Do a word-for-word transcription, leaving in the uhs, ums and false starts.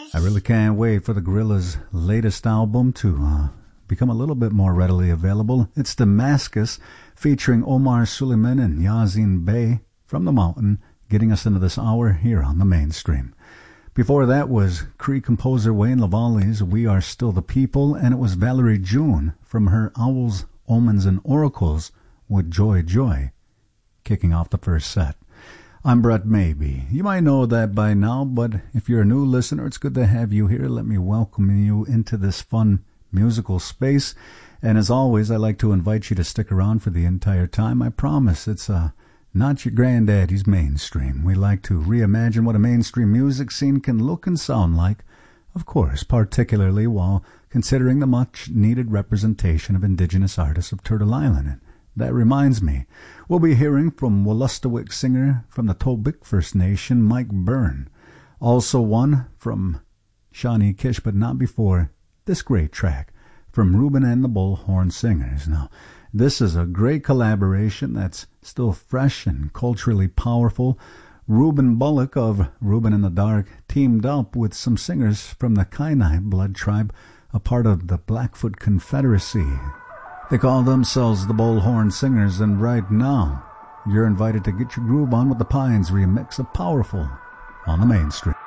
I really can't wait for the Gorillaz' latest album to uh, become a little bit more readily available. It's Damascus, featuring Omar Suleiman and Yazin Bey from the Mountain, getting us into this hour here on the Mainstream. Before that was Cree composer Wayne Lavallee's We Are Still the People, and it was Valerie June from her Owls, Omens, and Oracles with Joy Joy, kicking off the first set. I'm Brett Maybe. You might know that by now, but if you're a new listener, it's good to have you here. Let me welcome you into this fun musical space. And as always, I like to invite you to stick around for the entire time. I promise it's uh, not your granddaddy's mainstream. We like to reimagine what a mainstream music scene can look and sound like, of course, particularly while considering the much-needed representation of indigenous artists of Turtle Island. And that reminds me, we'll be hearing from Wolastoqiyik singer from the Tobique First Nation, Mike Byrne. Also one from Shawnee Kish, but not before this great track from Reuben and the Bullhorn Singers. Now, this is a great collaboration that's still fresh and culturally powerful. Reuben Bullock of Reuben in the Dark teamed up with some singers from the Kainai blood tribe, a part of the Blackfoot Confederacy. They call themselves the Bullhorn Singers, and right now, you're invited to get your groove on with the Pines remix of Powerful on the Mainstream.